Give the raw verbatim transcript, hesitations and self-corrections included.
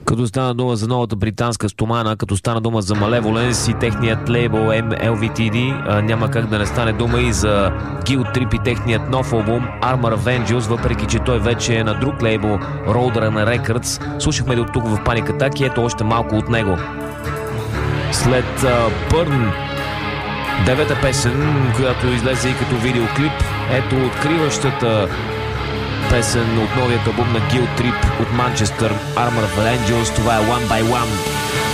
Като стана дума за новата британска стомана, като стана дума за Malevolence и техният лейбъл Ел Ви Ти Ди, няма как да не стане дума и за Guilt Trip и техният нов албум Armor of Angels, въпреки че той вече е на друг лейбъл Roadrunner Records. Слушахме до тук в Panic Attack и ето още малко от него. След uh, Burn, девета песен, която излезе и като видеоклип, ето откриващата песен от новият албум на Guilt Trip от Манчестър, Armor of Angels, това е One by One.